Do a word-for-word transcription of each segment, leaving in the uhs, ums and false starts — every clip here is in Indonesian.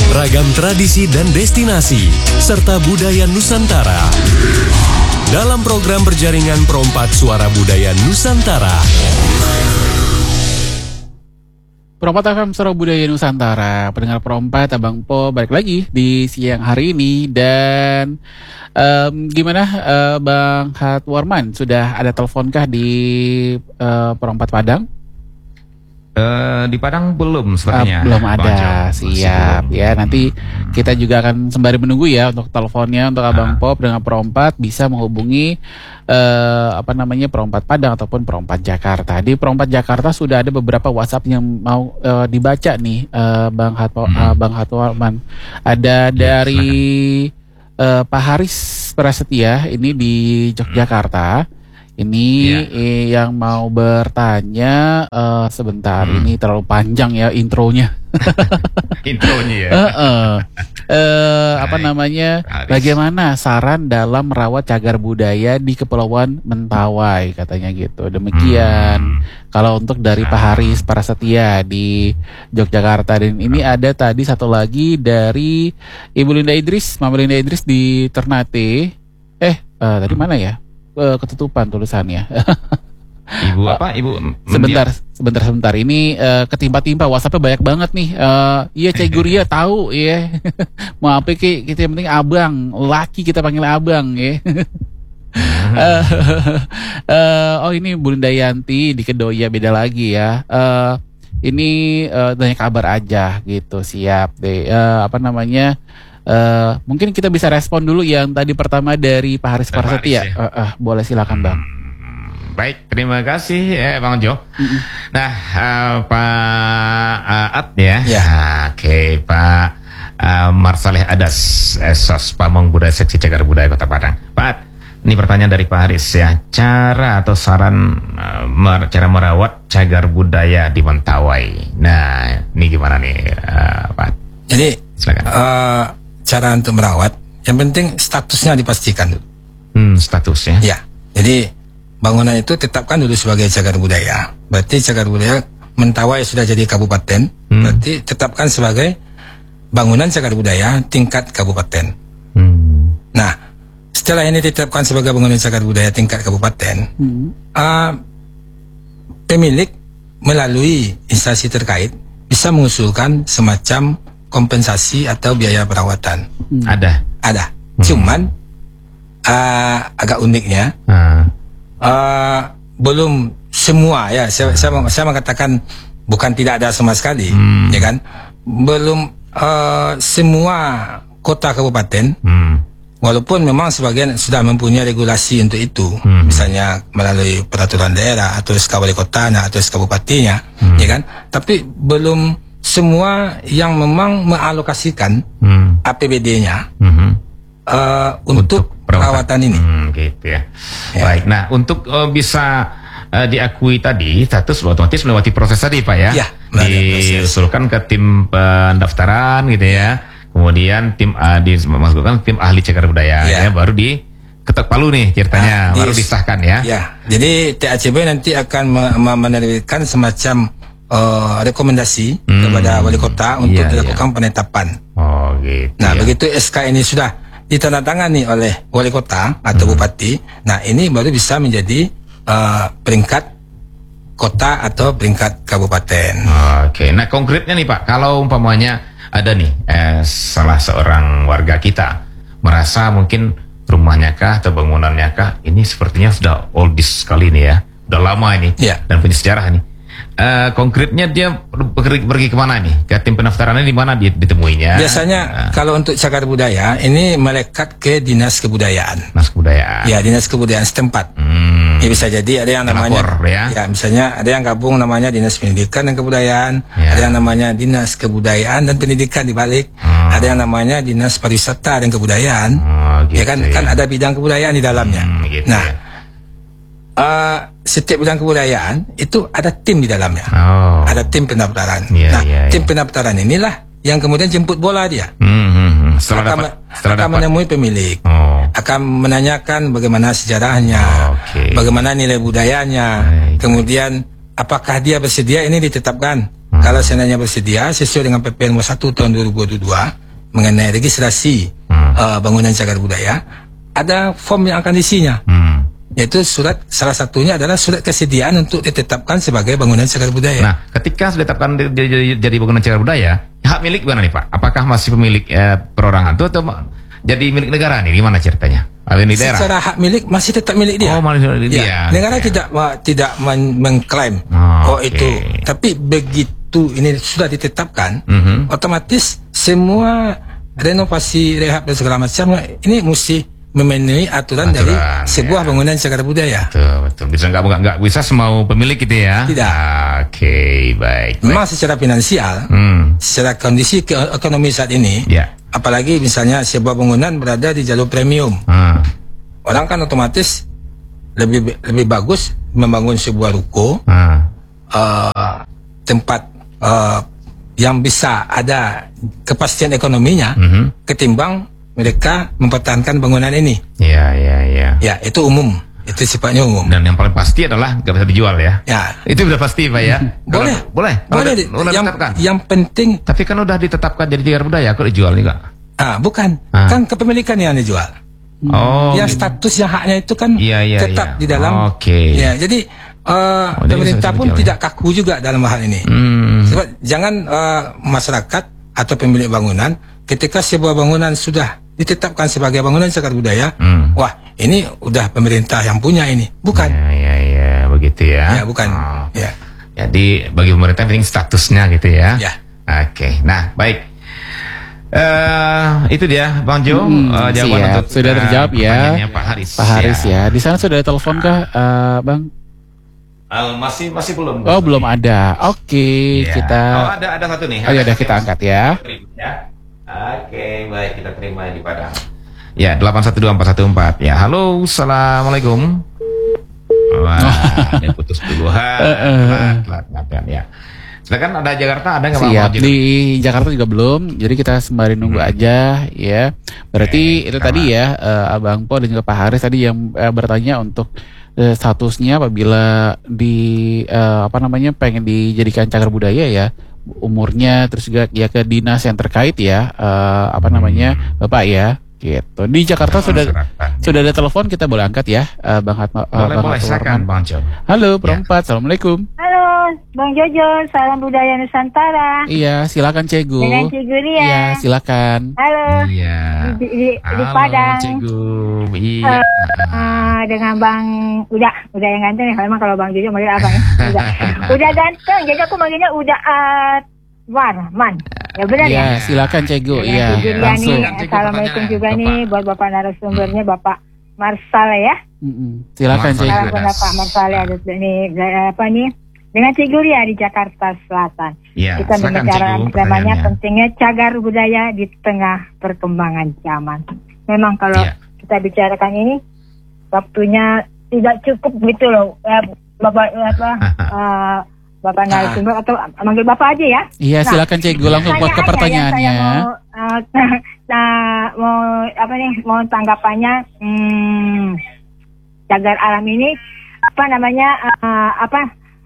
Ragam tradisi dan destinasi, serta budaya Nusantara. Dalam program berjaringan Perompat Suara Budaya Nusantara. Perompat F M Suara Budaya Nusantara, pendengar Perompat, Abang Po balik lagi di siang hari ini. Dan um, gimana uh, Bang Hatwarman, sudah ada teleponkah di uh, Perompat Padang? Uh, di Padang belum sepertinya. Uh, belum ada, siap belum. Ya. Nanti kita juga akan sembari menunggu ya untuk teleponnya untuk Abang uh. Pop dengan Perompat bisa menghubungi uh, apa namanya Perompat Padang ataupun Perompat Jakarta. Di Perompat Jakarta sudah ada beberapa WhatsApp yang mau uh, dibaca nih, uh, Bang Hatwa, hmm. uh, Bang Hatwarman. Ada ya, dari uh, Pak Haris Prasetya ini di Yogyakarta. Hmm. Ini ya. eh, yang mau bertanya uh, sebentar, hmm. ini terlalu panjang ya intronya. Intronya ya. uh, uh. Uh, apa namanya? Haris. Bagaimana saran dalam merawat cagar budaya di Kepulauan Mentawai katanya gitu. Demikian. Hmm. Kalau untuk dari nah. Pak Haris Prasetya di Yogyakarta, dan ini hmm. ada tadi satu lagi dari Ibu Linda Idris, Mama Linda Idris di Ternate. Eh, uh, tadi mana ya? Ketutupan tulisannya. Ibu apa? Ibu sebentar, sebentar, sebentar. Ini uh, ketimpa-timpa WhatsAppnya banyak banget nih. Uh, iya, Cai Guria tahu, ya. Mau apa ki? Kita yang penting abang, laki kita panggil abang, ya. uh, uh, oh ini Bu Linda Yanti di Kedoya, beda lagi ya. Uh, ini uh, tanya kabar aja gitu, siap deh. Uh, apa namanya? Uh, mungkin kita bisa respon dulu yang tadi pertama dari Pak Haris Prasetya. Ya. Uh, uh, boleh silakan Bang. Hmm, baik, terima kasih eh, Bang Jo. Mm-mm. Nah, uh, Pak uh, At ya. Ya. Oke, okay, Pak uh, Marsaleh Adas, Esos Pamong Budaya Seksi Cagar Budaya Kota Padang. Pak At, ini pertanyaan dari Pak Haris ya. Cara atau saran uh, mer- cara merawat cagar budaya di Mentawai. Nah, ini gimana nih uh, Pak At? Jadi, silakan. Uh, cara untuk merawat, yang penting statusnya dipastikan dulu. Hmm, statusnya. Ya, jadi bangunan itu tetapkan dulu sebagai cagar budaya. Berarti cagar budaya Mentawai sudah jadi kabupaten, hmm. berarti tetapkan sebagai bangunan cagar budaya tingkat kabupaten. Hmm. Nah, setelah ini ditetapkan sebagai bangunan cagar budaya tingkat kabupaten, hmm. uh, pemilik melalui instansi terkait bisa mengusulkan semacam kompensasi atau biaya perawatan. Hmm. Ada, ada. Hmm. Cuman uh, agak uniknya, hmm. uh, belum semua ya. Saya, hmm. saya, saya mengatakan bukan tidak ada sama sekali, hmm. ya kan? Belum uh, semua kota kabupaten, hmm. walaupun memang sebagian sudah mempunyai regulasi untuk itu, hmm. misalnya melalui peraturan daerah atau S K wali kotanya atau S K bupatinya, hmm. ya kan? Tapi belum semua yang memang mengalokasikan hmm. A P B D-nya hmm. uh, untuk, untuk perawatan, perawatan ini. Hmm, gitu ya. ya. Baik. Nah, untuk uh, bisa uh, diakui tadi status otomatis melewati proses tadi, Pak ya. Ya, diusulkan ke tim pendaftaran gitu ya. Kemudian tim uh, dimasukkan tim ahli cagar budaya ya, ya baru di ketok palu nih ceritanya, nah, baru dis- disahkan ya. Ya. Jadi T A C B nanti akan menerbitkan semacam Uh, rekomendasi hmm. kepada wali kota untuk yeah, dilakukan yeah. penetapan. Oh gitu. Nah ya. begitu S K ini sudah ditandatangani oleh wali kota atau hmm. bupati, nah ini baru bisa menjadi uh, peringkat kota atau peringkat kabupaten. Oke. Okay. Nah konkretnya nih Pak, kalau umpamanya ada nih eh, salah seorang warga kita merasa mungkin rumahnya kah atau bangunannya kah ini sepertinya sudah oldies sekali nih ya, udah lama ini yeah. dan punya sejarah nih. Uh, konkretnya dia pergi, pergi kemana nih? Ke tim pendaftarannya di mana dia ditemuinya? Biasanya uh. kalau untuk cagar budaya ini melekat ke dinas kebudayaan. Dinas kebudayaan. Ya, dinas kebudayaan setempat. Hmm. Ya, bisa jadi ada yang namanya. Lapor, ya? Ya, misalnya ada yang gabung namanya dinas pendidikan dan kebudayaan. Ya. Ada yang namanya dinas kebudayaan dan pendidikan di balik. Hmm. Ada yang namanya dinas pariwisata dan kebudayaan. Oh, gitu, ya kan, ya. kan ada bidang kebudayaan di dalamnya. Hmm, gitu, nah. Ya. Uh, setiap bidang kebudayaan itu ada tim di dalamnya, oh. ada tim pendaftaran. Yeah, nah, yeah, tim yeah. pendaftaran inilah yang kemudian jemput bola dia, hmm, hmm. Setelah akan, dapat, setelah akan dapat. menemui pemilik, oh. akan menanyakan bagaimana sejarahnya, oh, okay. bagaimana nilai budayanya, Baik. kemudian apakah dia bersedia ini ditetapkan Hmm. Kalau seandainya bersedia sesuai dengan P P nomor satu tahun dua ribu dua puluh dua mengenai registrasi hmm. uh, bangunan cagar budaya, ada form yang akan diisinya. Hmm. Yaitu surat, salah satunya adalah surat kesediaan untuk ditetapkan sebagai bangunan cagar budaya. Nah, ketika sudah ditetapkan jadi, jadi bangunan cagar budaya, hak milik gimana nih Pak? Apakah masih pemilik eh, perorangan itu atau jadi milik negara nih? Gimana ceritanya? Di daerah? Secara hak milik masih tetap milik dia. Oh, masih milik dia. Ya, negara ya. tidak uh, tidak men mengklaim oh, oh okay. itu. Tapi begitu ini sudah ditetapkan, mm-hmm. otomatis semua renovasi, rehab dan segala macam ini mesti memenuhi aturan, aturan dari sebuah ya. bangunan cagar budaya. Betul, betul. Bisa nggak nggak bisa semau pemilik gitu ya? Tidak. Oke, okay, baik. Memang baik. secara finansial, hmm. secara kondisi ekonomi saat ini, ya. apalagi misalnya sebuah bangunan berada di jalur premium, hmm. orang kan otomatis lebih lebih bagus membangun sebuah ruko, hmm. uh, tempat uh, yang bisa ada kepastian ekonominya, hmm. ketimbang mereka mempertahankan bangunan ini. Ya, ya, ya. Ya, itu umum. Itu sifatnya umum. Dan yang paling pasti adalah nggak bisa dijual ya. Ya. Itu sudah pasti Pak ya. Boleh. Kalau, boleh. Boleh. Udah, udah yang, ditetapkan. yang penting. Tapi kan udah ditetapkan jadi cagar budaya, kok dijual juga? Ah, bukan. Ah. Kan kepemilikan yang dijual. Oh. Yang status yang haknya itu kan ya, ya, tetap ya. di dalam. Oke. Okay. Ya, jadi uh, oh, pemerintah pun tidak kaku juga dalam hal ini. Hmm. Sebab jangan uh, masyarakat atau pemilik bangunan ketika sebuah bangunan sudah ditetapkan sebagai bangunan cagar budaya, hmm. wah ini udah pemerintah yang punya ini, bukan? Ya, ya, ya, begitu ya. Ya, bukan. Oh. Ya. Jadi bagi pemerintah penting statusnya gitu ya. Ya. Oke, okay. Nah baik. Uh, itu dia Bang Jo, hmm, uh, jawaban siap. untuk sudah terjawab uh, ya. Pak Haris. Pak Haris ya. ya. Di sana sudah ada telepon kah, uh, Bang? Uh, masih masih belum. Oh belum ada. Oke, okay, ya. kita. Oh ada ada satu nih. Oh ya udah kita angkat ya. ya. Oke, okay, baik, kita terima di Padang. Ya, delapan satu dua empat satu empat. Ya, halo, assalamualaikum. Wah, ada putus dulu. Ha, ya. Silakan, ada Jakarta, ada nggak? Siap, di Jakarta juga belum. Jadi kita sembari nunggu hmm. aja, ya. Berarti okay, itu sama. Tadi ya, uh, Abang Po dan juga Pak Haris tadi yang uh, bertanya untuk uh, statusnya apabila di uh, apa namanya pengen dijadikan cagar budaya ya. Umurnya terus juga ya ke dinas yang terkait ya uh, apa namanya hmm. Bapak ya gitu. Di Jakarta sudah masyarakat. Sudah ada telepon, kita boleh angkat ya uh, Bang Hatma, uh, boleh, Bang boleh, silakan, Bang Jo. Halo perempat, ya. Assalamualaikum. Halo Bang Jojo, salam budaya Nusantara. Iya silakan Cegu. Dengan Cegu Ria. Iya silakan. Halo. Iya. Di, di, Halo, di Padang. Cegu. Iya. Uh, uh, dengan Bang udah udah yang ganteng ya. Memang kalau Bang Jojo manggil apa ya? Udah. Udah ganteng, jadi aku manggilnya udah uh, Warman. Ya benar ya? Ya, silakan Cegu. Iya, ya, langsung. Nih, Assalamualaikum juga Bapak. Nih buat Bapak narasumbernya hmm. Bapak Marsal ya. Hmm. Silakan Cegu. Silakan Bapak Marsal ada nih apa nih? Dengan Cegu Ria di Jakarta Selatan. Ya, kita berbicara temanya pentingnya cagar budaya di tengah perkembangan zaman. Memang kalau ya. kita bicarakan ini waktunya tidak cukup gitu loh. Bapak apa uh, Bapak narasumber ah. atau manggil Bapak aja ya? Iya, nah, silakan Cegu langsung buat ke pertanyaannya. Mau, uh, nah, mau apa nih? Mau tanggapannya hmm, cagar alam ini apa namanya? Uh, apa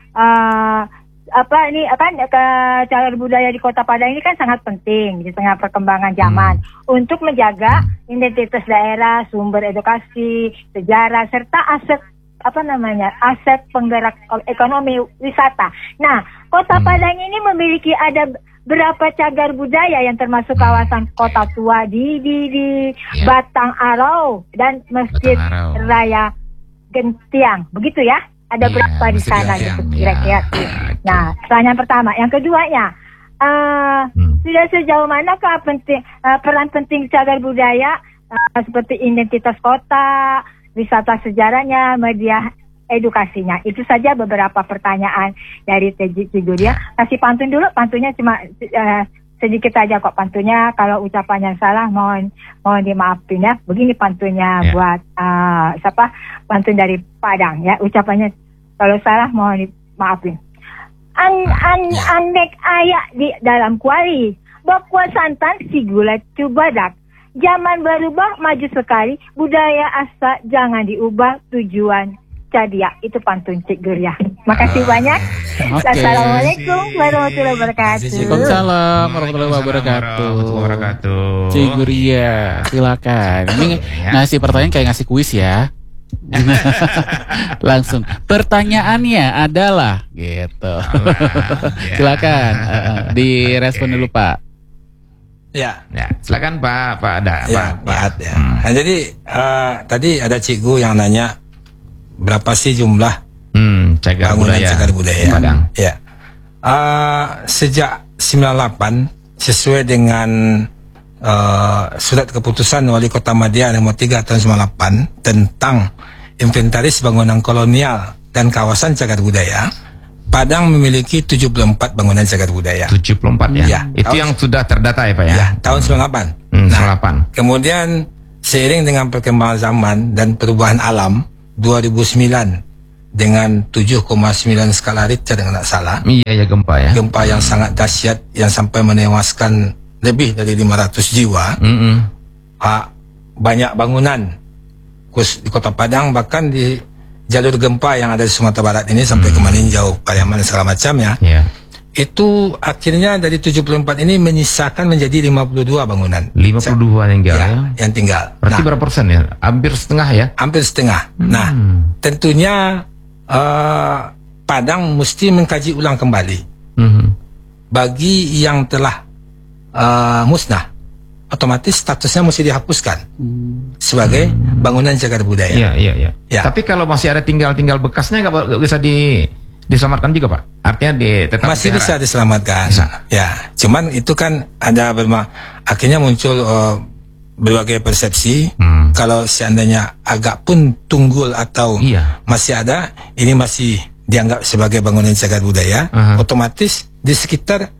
uh, apa ini apa ke cagar budaya di Kota Padang ini kan sangat penting di tengah perkembangan zaman hmm. untuk menjaga identitas daerah, sumber edukasi, sejarah serta aset apa namanya aset penggerak ekonomi wisata. Nah, Kota Padang ini memiliki ada berapa cagar budaya yang termasuk kawasan Kota Tua di di di ya. Batang Arau dan Masjid Raya Gentiang, begitu ya? Ada ya, berapa di sana gitu kira-kira? Ya. Nah, pertanyaan pertama. Yang keduanya, uh, hmm. sudah sejauh manakah penting uh, peran penting cagar budaya uh, seperti identitas kota, wisata sejarahnya, media edukasinya. Itu saja beberapa pertanyaan dari Cegu Ria. Kasih pantun dulu, pantunnya cuma uh, sedikit aja kok pantunnya. Kalau ucapannya salah mohon mohon dimaafin ya. Begini pantunnya ya. buat uh, siapa? Pantun dari Padang ya. Ucapannya kalau salah mohon dimaafin. An an anek ayak di dalam kuali, bakwa santan si gula cubadak. Zaman berubah maju sekali, budaya asa jangan diubah, tujuan cadia. Itu pantun Cegu Ria. Makasih banyak. Oke. Assalamualaikum warahmatullahi wabarakatuh. Waalaikumsalam warahmatullahi wabarakatuh. Warahmatullahi wabarakatuh. Cikgu Ria, silakan. Ini ngasih pertanyaan kayak ngasih kuis ya. Langsung. Pertanyaannya adalah gitu. Silakan uh, direspon dulu Pak. Ya, Ya, silakan Pak, Pak Ada. ya, Pak Ad, ya. Nah, jadi uh, tadi ada cikgu yang nanya berapa sih jumlah Hmm, cagar bangunan budaya. cagar budaya Padang. Ya. Uh, sejak sembilan puluh delapan sesuai dengan uh, surat keputusan Wali Kota Madya nomor tiga tahun sembilan puluh delapan tentang inventaris bangunan kolonial dan kawasan cagar budaya, Padang memiliki tujuh puluh empat bangunan cagar budaya. tujuh puluh empat ya. Ya. Itu yang sudah terdata ya Pak ya. Ya, tahun sembilan puluh delapan. Hmm, sembilan puluh delapan. Kemudian seiring dengan perkembangan zaman dan perubahan alam dua ribu sembilan dengan tujuh koma sembilan skala Richter dengan tak salah, Iya ya gempa ya. gempa yang sangat dahsyat yang sampai menewaskan lebih dari lima ratus jiwa. Mm-mm. Ah, banyak bangunan khusus di Kota Padang, bahkan di jalur gempa yang ada di Sumatera Barat ini sampai ke Maninjau, Pariaman dan segala macamnya. Ya. Itu akhirnya dari tujuh puluh empat ini menyisakan menjadi lima puluh dua bangunan. lima puluh dua yang tinggal Ya, ya. yang tinggal. Berarti Nah, berapa persen ya? Hampir setengah ya. hampir setengah. Nah, tentunya uh, Padang mesti mengkaji ulang kembali Mhm. bagi yang telah uh, musnah, otomatis statusnya mesti dihapuskan sebagai bangunan cagar budaya. Iya, iya, iya. Ya. Tapi kalau masih ada tinggal-tinggal bekasnya nggak nggak bisa di diselamatkan juga Pak? Artinya di tetap Masih dipelihara? bisa diselamatkan. Bisa. Ya, cuman itu kan ada berma akhirnya muncul uh, berbagai persepsi. Hmm. Kalau seandainya agak pun tunggul atau Iya. masih ada, ini masih dianggap sebagai bangunan cagar budaya. Aha. Otomatis di sekitar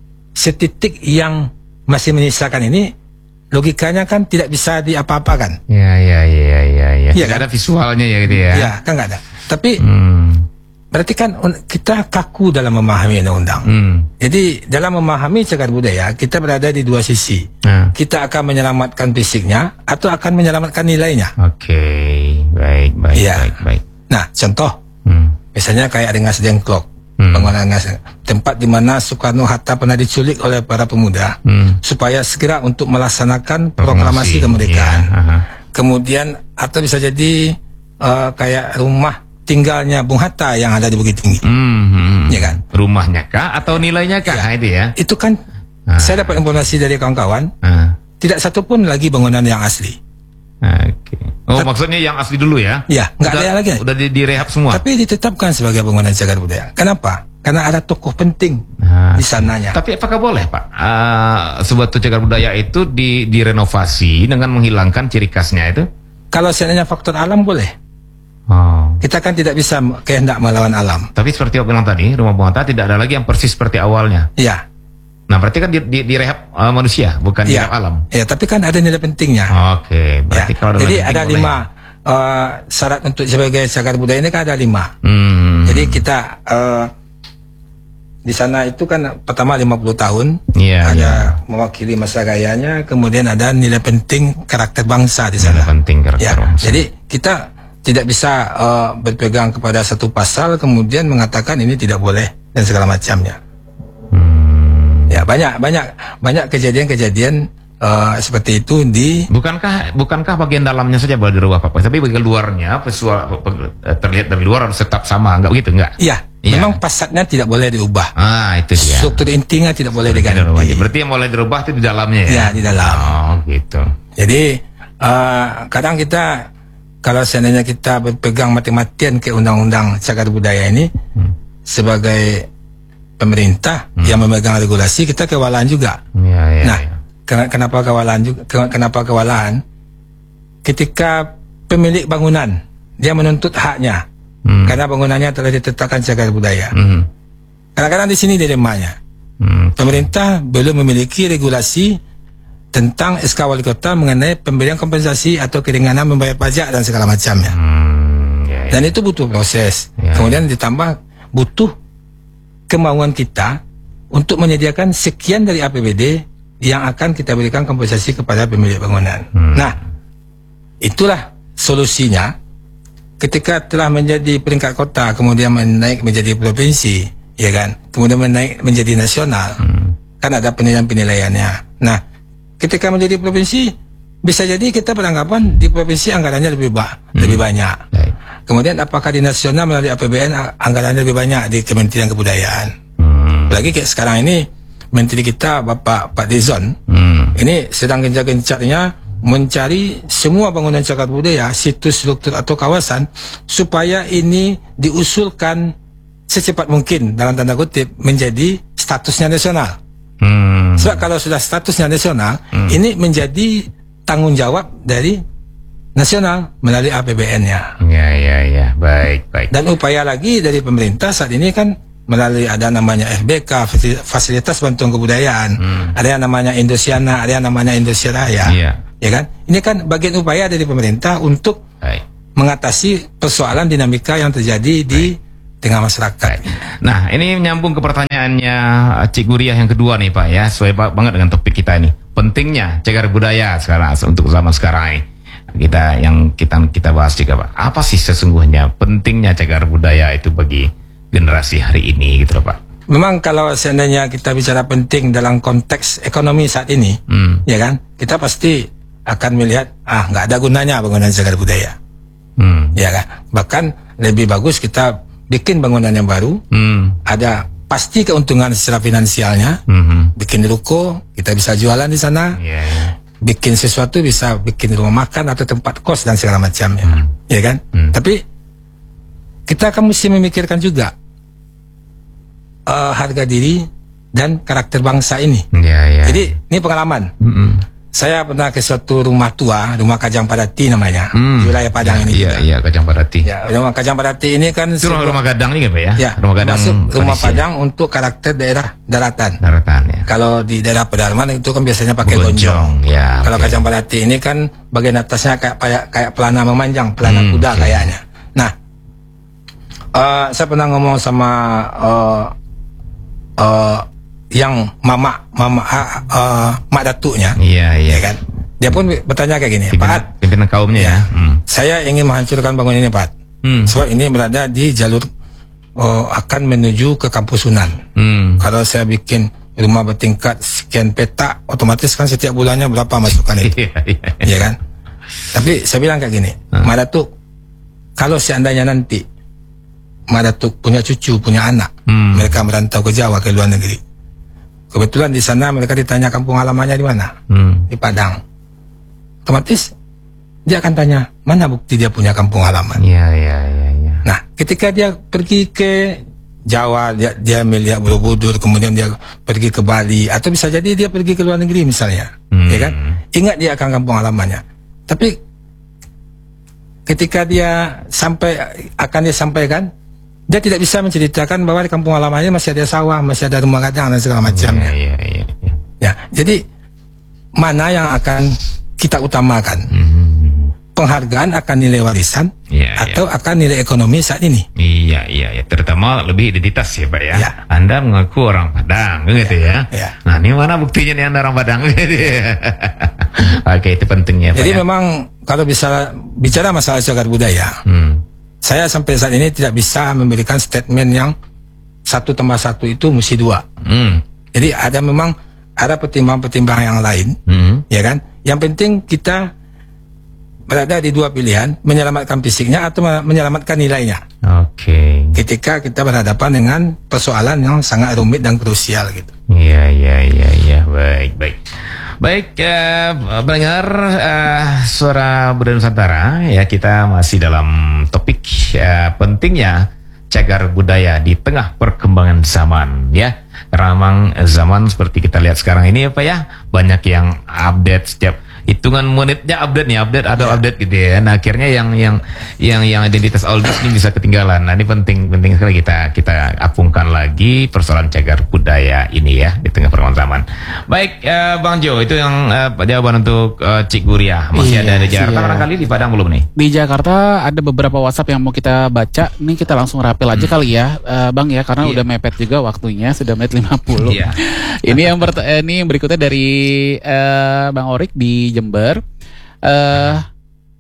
setitik yang masih menyisakan ini, logikanya kan tidak bisa diapa-apakan. Iya, iya, iya, iya, iya. Iya, Nggak kan? ada visualnya ya gitu ya. Ya, kan nggak ada. Tapi Hmm. berarti kan un- kita kaku dalam memahami undang-undang. Hmm. Jadi dalam memahami cagar budaya, kita berada di dua sisi. Nah. Kita akan menyelamatkan fisiknya atau akan menyelamatkan nilainya. Oke, baik, baik, Iya. baik, baik. Nah, contoh, Hmm. misalnya kayak Rengas Dengklok, Hmm. bangunan Rengas, tempat di mana Soekarno Hatta pernah diculik oleh para pemuda Hmm. supaya segera untuk melaksanakan proklamasi Proklamasi, kemerdekaan. iya, aha. Kemudian atau bisa jadi uh, kayak rumah tinggalnya Bung Hatta yang ada di Bukit Tinggi. Hmm, hmm. Iya kan? Rumahnya kah atau nilainya kah? Nah, itu ya. Itu kan Ah. saya dapat informasi dari kawan-kawan, Ah. tidak satu pun lagi bangunan yang asli. Oke. Oh, maksudnya yang asli dulu ya? Ya, nggak Udah- ada yang lagi. Udah di, direhab semua. Tapi ditetapkan sebagai bangunan cagar budaya. Kenapa? Karena ada tokoh penting Ah. di sananya. Tapi apakah boleh Pak, uh, suatu cagar budaya itu di, direnovasi dengan menghilangkan ciri khasnya itu? Kalau seandainya faktor alam boleh. Oh. Kita kan tidak bisa kehendak melawan alam. Tapi seperti yang bilang tadi, rumah Bung Hatta tidak ada lagi yang persis seperti awalnya. Ya, Nah, berarti kan di, di, direhab uh, manusia, bukan ya, direhab alam. ya. Tapi kan ada nilai pentingnya. Oke, Ya. berarti kalau Jadi nilai ada penting lima boleh. uh, syarat untuk sebagai cagar budaya ini kan ada lima. Hmm. Jadi kita uh, di sana itu kan pertama lima puluh tahun, Iya, ada iya. mewakili masa gayanya, kemudian ada nilai penting karakter bangsa di Nilai sana. penting karakter Ya, bangsa. jadi kita tidak bisa uh, berpegang kepada satu pasal kemudian mengatakan ini tidak boleh dan segala macamnya. Hmm. Ya, banyak banyak banyak kejadian-kejadian uh, seperti itu di Bukankah bukankah bagian dalamnya saja boleh dirubah Pak? Tapi bagian luarnya visual eh, terlihat dari luar harus tetap sama, enggak begitu enggak? ya, Iya. memang fasadnya tidak boleh diubah. Ah, itu dia. Struktur intinya tidak boleh Tidak dirubah. diganti. Berarti yang boleh dirubah itu di dalamnya ya? Ya, di dalam. Oh, gitu. Jadi uh, kadang kita kalau seandainya kita berpegang mati-matian ke undang-undang cagar budaya ini Hmm. sebagai pemerintah yang memegang regulasi, kita kewalahan juga. Iya, iya. Nah, iya. ken- kenapa kewalahan juga? Ken- Kenapa kewalahan? Ketika pemilik bangunan dia menuntut haknya Hmm. karena bangunannya telah ditetapkan cagar budaya. Hmm. Kadang-kadang di sini dilemanya. Hmm. Pemerintah belum memiliki regulasi tentang S K Wali Kota mengenai pemberian kompensasi atau keringanan membayar pajak dan segala macamnya. Hmm. Ya, ya. Dan itu butuh proses. Ya. Kemudian ditambah butuh kemauan kita untuk menyediakan sekian dari A P B D yang akan kita berikan kompensasi kepada pemilik bangunan. Hmm. Nah, itulah solusinya. ketika telah menjadi peringkat kota, kemudian menaik menjadi provinsi, ya kan, kemudian menaik menjadi nasional, hmm. kan ada penilaian-penilaiannya. Nah, ketika menjadi provinsi, bisa jadi kita beranggapan di provinsi anggarannya lebih ba hmm. lebih banyak. Baik. Kemudian apakah di nasional melalui A P B N anggarannya lebih banyak di Kementerian Kebudayaan. Hmm. Lagi kayak sekarang ini Menteri kita Bapak Pak Dizon, hmm. ini sedang gencar-gencarnya mencari semua bangunan cagar budaya, situs struktur atau kawasan supaya ini diusulkan secepat mungkin dalam tanda kutip menjadi statusnya nasional. Hmm. Sebab kalau sudah statusnya nasional, hmm. ini menjadi tanggung jawab dari nasional melalui A P B N-nya. Ya, ya, ya, baik, baik. Dan upaya lagi dari pemerintah saat ini kan melalui ada namanya F B K, Fasilitas Bantuan Kebudayaan, hmm. ada yang namanya Indosiana, ada yang namanya Indonesia Raya, yeah. ya kan? Ini kan bagian upaya dari pemerintah untuk Baik. mengatasi persoalan dinamika yang terjadi di Baik. tengah masyarakat. Baik. Nah, ini menyambung ke pertanyaannya Cik Guriah yang kedua nih Pak ya, sesuai banget dengan topik kita ini. Pentingnya cagar budaya sekarang untuk zaman sekarang ini. Kita yang kita kita bahas juga Pak. Apa sih sesungguhnya pentingnya cagar budaya itu bagi generasi hari ini gitu loh Pak. Memang kalau seandainya kita bicara penting dalam konteks ekonomi saat ini, hmm. ya kan, kita pasti akan melihat ah nggak ada gunanya bangunan cagar budaya, hmm. ya kan. Bahkan lebih bagus kita bikin bangunan yang baru, hmm. ada pasti keuntungan secara finansialnya, hmm. bikin ruko kita bisa jualan di sana, yeah, yeah. bikin sesuatu bisa bikin rumah makan atau tempat kos dan segala macamnya, hmm. ya kan. Hmm. Tapi kita akan mesti memikirkan juga Uh, harga diri dan karakter bangsa ini. Ya, ya. Jadi ini pengalaman. Mm-mm. Saya pernah ke suatu rumah tua, rumah Kajang Padati namanya, mm. wilayah Padang ya, ini. Iya, juga. iya Kajang Padati. Ya, rumah Kajang Padati ini kan itu rumah, rumah Gadang ini kan Pak ya? Ya, rumah Gadang. Masuk rumah Padang untuk karakter daerah daratan. Daratan ya. Kalau di daerah pedalaman itu kan biasanya pakai gonjong. Ya, Kalau okay. Kajang Padati ini kan bagian atasnya kayak kayak, kayak pelana memanjang, pelana hmm, kuda okay. kayaknya. Nah, uh, saya pernah ngomong sama uh, Uh, yang mama mama uh, uh, mak datuknya, iya iya ya kan, dia pun bertanya kayak gini, pimpinan, Pak, pimpinan kaumnya ya, hmm. saya ingin menghancurkan bangunan ini Pak, hmm. sebab ini berada di jalur uh, akan menuju ke Kampus Sunan. hmm. Kalau saya bikin rumah bertingkat sekian petak, otomatis kan setiap bulannya berapa masukan itu, ya kan. Tapi saya bilang kayak gini, hmm. mak datuk, kalau seandainya nanti Mak Datuk punya cucu, punya anak, hmm. mereka merantau ke Jawa, ke luar negeri. Kebetulan di sana mereka ditanya kampung halamannya di mana, hmm. di Padang. Otomatis dia akan tanya mana bukti dia punya kampung halaman. Ya, ya, ya, ya. Nah, ketika dia pergi ke Jawa, dia, dia melihat Borobudur, kemudian dia pergi ke Bali, atau bisa jadi dia pergi ke luar negeri misalnya, hmm. ya kan? Ingat dia akan kampung halamannya. Tapi ketika dia sampai akan dia sampaikan, dia tidak bisa menceritakan bahwa di kampung halamannya masih ada sawah, masih ada rumah gadang dan segala macamnya. Ya, ya, ya, ya. ya, jadi mana yang akan kita utamakan? Hmm. Penghargaan akan nilai warisan ya, atau ya. akan nilai ekonomi saat ini? Iya, iya, ya. Terutama lebih identitas ya Pak ya. ya. Anda mengaku orang Padang, gitu ya. ya. Nah, ini mana buktinya nih Anda orang Padang? Gitu ya. Oke, itu pentingnya Pak. Jadi ya. memang kalau bisa bicara masalah cagar budaya, hmm. saya sampai saat ini tidak bisa memberikan statement yang satu tambah satu itu mesti dua. Hmm. Jadi ada memang ada pertimbangan-pertimbangan yang lain, hmm. ya kan. Yang penting kita berada di dua pilihan, menyelamatkan fisiknya atau menyelamatkan nilainya. Oke. Okay. Ketika kita berhadapan dengan persoalan yang sangat rumit dan krusial gitu. Iya, iya, iya, iya, baik, baik. Baik, uh, pendengar uh, Suara Budaya Nusantara, ya kita masih dalam topik uh, pentingnya cagar budaya di tengah perkembangan zaman, ya. Karena memang zaman seperti kita lihat sekarang ini, apa ya, banyak yang update setiap hitungan menitnya update nih, update atau yeah. update gitu ya. Nah, akhirnya yang yang yang yang identitas oldies ini bisa ketinggalan. Nah, ini penting penting sekali kita kita apungkan lagi persoalan cagar budaya ini ya di tengah perkembangan zaman. Baik, uh, Bang Jo, itu yang uh, jawaban untuk uh, Cik Guriah. Masih iya, ada di Jakarta iya. barangkali, di Padang belum nih? Di Jakarta ada beberapa WhatsApp yang mau kita baca. Ini kita langsung rapil aja hmm. kali ya, uh, Bang ya, karena iya. udah mepet juga waktunya, sudah menit lima puluh. Iya. Ini yang bert- ini yang berikutnya dari uh, Bang Orik di Jember. Uh,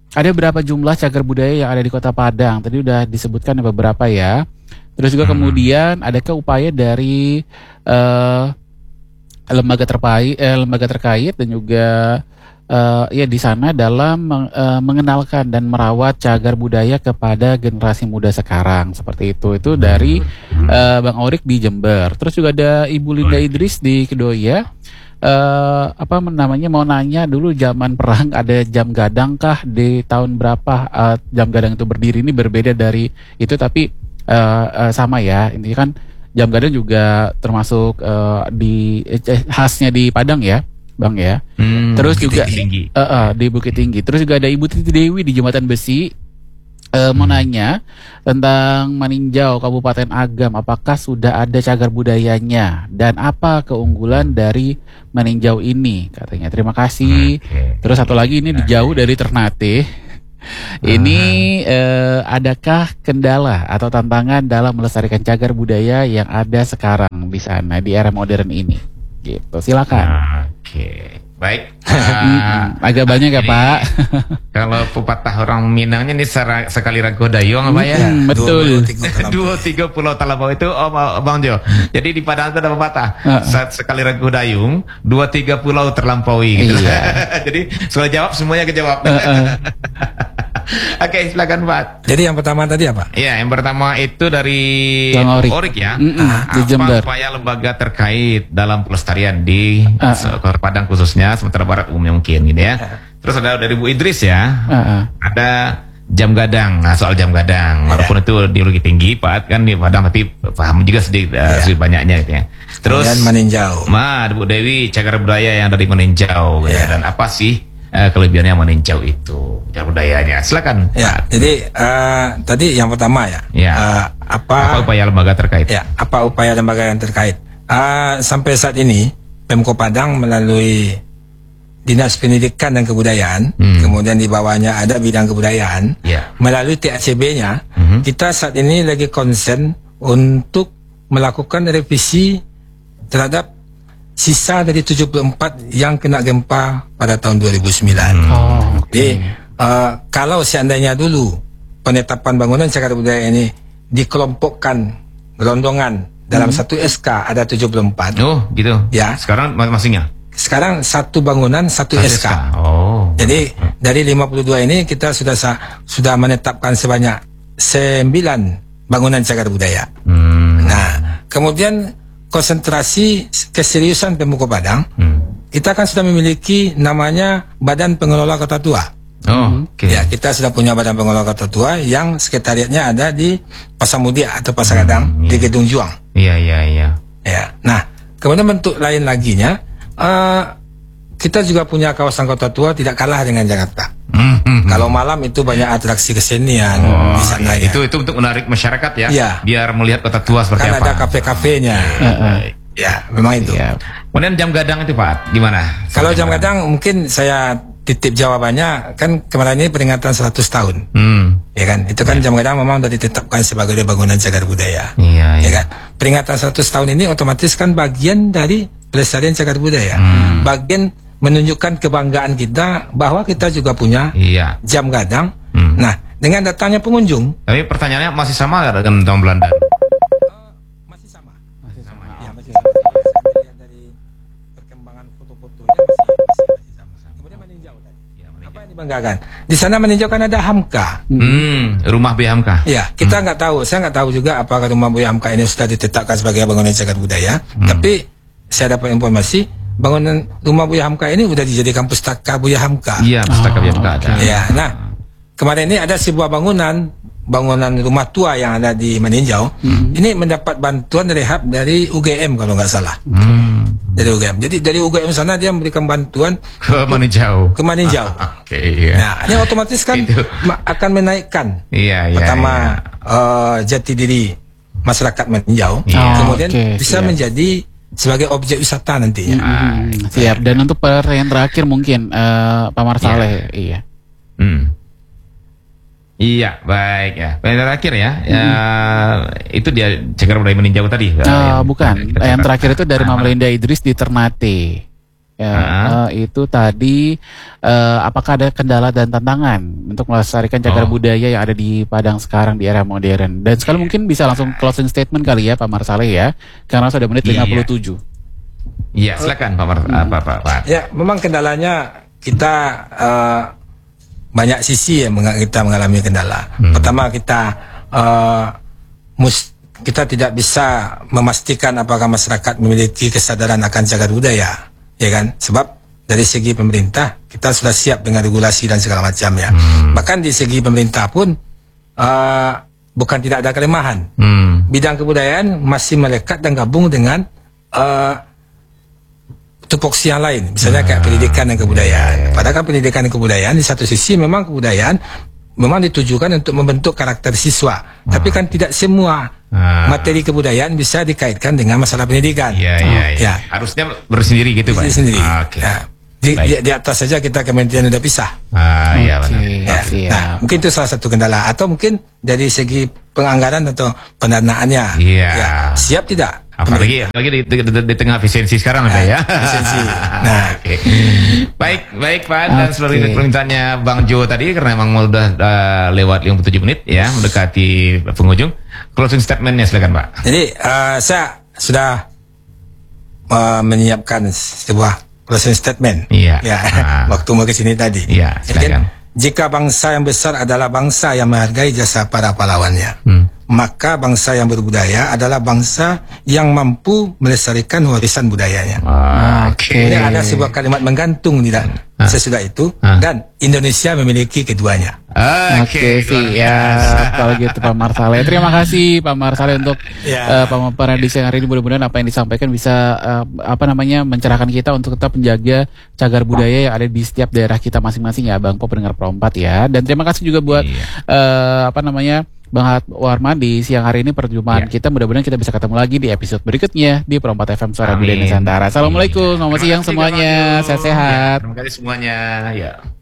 ada berapa jumlah cagar budaya yang ada di Kota Padang? Tadi udah disebutkan beberapa ya. Terus juga hmm. kemudian adakah upaya dari uh, lembaga terkait, eh, lembaga terkait dan juga uh, ya di sana dalam uh, mengenalkan dan merawat cagar budaya kepada generasi muda sekarang seperti itu. Itu dari uh, Bang Orik di Jember. Terus juga ada Ibu Linda Idris di Kedoya. Uh, apa namanya mau nanya dulu zaman perang ada jam gadang kah di tahun berapa uh, jam gadang itu berdiri? Ini berbeda dari itu tapi Uh, uh, sama ya, intinya kan jam gadang juga termasuk uh, di eh, khasnya di Padang ya, Bang ya. Hmm, Terus juga tinggi. Uh, uh, di Bukit Tinggi. Terus juga ada Ibu Titi Dewi di Jembatan Besi. Uh, hmm. Mau nanya tentang Maninjau Kabupaten Agam, apakah sudah ada cagar budayanya dan apa keunggulan dari Maninjau ini? Katanya terima kasih. Okay. Terus satu lagi ini dijauh dari Ternate. Ini eh, adakah kendala atau tantangan dalam melestarikan cagar budaya yang ada sekarang di sana di era modern ini? Gitu, silakan. Oke, baik. Uh, Agak banyak ya Pak. Kalau pepatah orang Minangnya ini sekali ragu dayung apa ya? Hmm, betul. Dua tiga pulau Talampau itu, oh Bang Jo. Jadi di Padang itu ada pepatah. Uh. Sekali ragu dayung, dua tiga pulau terlampaui. Gitu. Iya. Jadi soal jawab semuanya kejawab. Uh, uh. Oke, silakan Pak. Jadi yang pertama tadi apa? Iya, yang pertama itu dari Orik. Orik ya. Mm-mm, apa upaya lembaga terkait dalam pelestarian di uh, uh. Padang khususnya, Sumatera Barat umumnya mungkin gitu ya. Terus ada dari Bu Idris ya. Uh, uh. Ada jam gadang. Nah, soal jam gadang, walaupun yeah. itu di Bukit Tinggi, Pak kan di Padang tapi paham juga sedikit uh, yeah. banyaknya gitu ya. Terus dan Maninjau. Ma, Bu Dewi cagar budaya yang dari Maninjau yeah. ya. Dan apa sih Uh, kelebihannya Maninjau itu cagar budayanya? Silakan. Ya, Pak. Jadi uh, tadi yang pertama ya. ya. Uh, apa, apa upaya lembaga terkait? Ya, apa upaya lembaga yang terkait? Uh, sampai saat ini Pemko Padang melalui Dinas Pendidikan dan Kebudayaan, hmm. kemudian di bawahnya ada bidang kebudayaan, ya. melalui T A C B-nya, hmm. kita saat ini lagi konsen untuk melakukan revisi terhadap sisa dari tujuh puluh empat yang kena gempa pada tahun dua ribu sembilan. Oh, okay. Jadi uh, kalau seandainya dulu penetapan bangunan cagar budaya ini dikelompokkan gelondongan dalam hmm. satu S K ada tujuh puluh empat. Oh, gitu. Ya. Sekarang masingnya? Sekarang satu bangunan satu S K. S K. Oh. Jadi dari lima puluh dua ini kita sudah sudah menetapkan sebanyak sembilan bangunan cagar budaya. Hmm. Nah, kemudian konsentrasi keseriusan Pemko Padang, hmm. kita kan sudah memiliki namanya Badan Pengelola Kota Tua. Oh, okay. Ya, kita sudah punya Badan Pengelola Kota Tua yang sekretariatnya ada di Pasar Mudia atau Pasar Gadang hmm, iya. di Gedung Juang. Iya, iya, iya. Ya, nah, kemudian bentuk lain laginya, uh, kita juga punya kawasan Kota Tua tidak kalah dengan Jakarta. Hmm, hmm, Kalau malam itu banyak atraksi kesenian oh, di sana ya. Itu itu untuk menarik masyarakat ya, ya. biar melihat Kota Tua seperti kan apa. Kan ada kafe-kafenya. Ya, uh, ya, memang itu. Ya. Kemudian jam gadang itu Pak, gimana? Kalau jam gadang mungkin saya titip jawabannya, kan kemarin ini peringatan seratus tahun. Hmm. Ya kan, itu kan ya. Jam gadang memang sudah ditetapkan sebagai bangunan cagar budaya. Iya, ya kan. Peringatan seratus tahun ini otomatis kan bagian dari pelestarian cagar budaya. Hmm. Bagian menunjukkan kebanggaan kita bahwa kita juga punya iya. jam gadang. Hmm. Nah, dengan datangnya pengunjung. Tapi pertanyaannya masih sama nggak dengan tahun Belanda? Uh, masih sama. Masih sama. Ya, masih sama. Saya lihat dari perkembangan foto-fotonya masih, masih, masih sama. Kemudian Maninjau tadi. Ya, Maninjau. Apa yang dibanggakan? Di sana Maninjau kan ada Hamka. Hmm, rumah B Hamka. Ya, kita nggak hmm. tahu. Saya nggak tahu juga apakah rumah B Hamka ini sudah ditetapkan sebagai bangunan cagar budaya. Hmm. Tapi saya dapat informasi bangunan rumah Buya Hamka ini udah dijadikan pustaka Buya Hamka. Iya, pustaka oh, Buya Hamka ada. Ya, nah kemarin ini ada sebuah bangunan, bangunan rumah tua yang ada di Maninjau. Hmm. Ini mendapat bantuan rehab dari U G M kalau nggak salah. Hmm. Dari U G M. Jadi dari U G M sana dia memberikan bantuan ke Maninjau. Ke Maninjau. Ah, Oke. Okay, iya. Nah, ini otomatis kan akan menaikkan. Iya, iya. Pertama iya. Uh, jati diri masyarakat Maninjau. Iya. Kemudian okay, bisa siap. menjadi sebagai objek wisata nantinya. Hmm, siap. Dan untuk pertanyaan terakhir mungkin uh, Pak Marsaleh, iya. iya. Hmm. Iya, baik ya. Pertanyaan terakhir ya, hmm. ya itu dia cagar budaya Maninjau tadi. Uh, ya, bukan. Ya, yang terakhir itu dari Mama Linda Idris di Ternate. Ya, uh, itu tadi uh, apakah ada kendala dan tantangan untuk melestarikan cagar oh. budaya yang ada di Padang sekarang di era modern? Dan sekali yeah. mungkin bisa langsung closing statement kali ya Pak Marsaleh ya, karena sudah menit lima puluh tujuh. Iya, yeah. yeah, silakan Pak Mar hmm. Pak, Pak, Pak. Ya, memang kendalanya kita uh, banyak sisi yang kita mengalami kendala. Hmm. Pertama kita uh, mus kita tidak bisa memastikan apakah masyarakat memiliki kesadaran akan cagar budaya. Ya kan, sebab dari segi pemerintah kita sudah siap dengan regulasi dan segala macam ya. Hmm. Bahkan di segi pemerintah pun uh, bukan tidak ada kelemahan. Hmm. Bidang kebudayaan masih melekat dan gabung dengan uh, tupoksi yang lain, misalnya kayak pendidikan dan kebudayaan. Padahal kan pendidikan dan kebudayaan di satu sisi memang kebudayaan memang ditujukan untuk membentuk karakter siswa, hmm. tapi kan tidak semua Ah. materi kebudayaan bisa dikaitkan dengan masalah pendidikan. Ya, ya, ya. ya. Harusnya bersendiri gitu Pak. Bersendiri. Ah, okay. Nah, di, di, di atas saja kita kementerian sudah pisah. Ah, iya benar. Ya. Nah, mungkin itu salah satu kendala. Atau mungkin dari segi penganggaran atau pendanaannya. Iya. Ya, siap tidak? Apalagi apalagi di, di, di, di tengah efisiensi sekarang ada ya. Efisiensi. Nah, oke. Okay. Baik, baik Pak. Dan okay. seluruh permintaannya Bang Jo tadi karena memang sudah uh, lewat lima puluh tujuh menit ya, mendekati penghujung. Closing statementnya silakan Pak. Jadi uh, saya sudah uh, menyiapkan sebuah closing statement. Iya. Ya, ah. waktu mau ke sini tadi. Iya, silakan. Jika bangsa yang besar adalah bangsa yang menghargai jasa para pahlawannya, hmm. maka bangsa yang berbudaya adalah bangsa yang mampu melestarikan warisan budayanya. Ah, Oke. Okay. Ini ada sebuah kalimat menggantung tidak ah. sesudah itu ah. dan Indonesia memiliki keduanya. Oke, okay, sih ya kalau gitu Pak Marsaleh. Terima kasih Pak Marsaleh untuk ya. uh, pemaparan di siang hari ini. Mudah-mudahan apa yang disampaikan bisa uh, apa namanya mencerahkan kita untuk tetap menjaga cagar budaya yang ada di setiap daerah kita masing-masing ya, Bang Pop pendengar Pro empat ya. Dan terima kasih juga buat iya. uh, apa namanya Bang Warman di siang hari ini perjumpaan yeah. kita. Mudah-mudahan kita bisa ketemu lagi di episode berikutnya di Pro empat F M Suara Budaya Nusantara. Assalamualaikum, selamat siang semuanya, sehat-sehat. Terima kasih semuanya. Ya.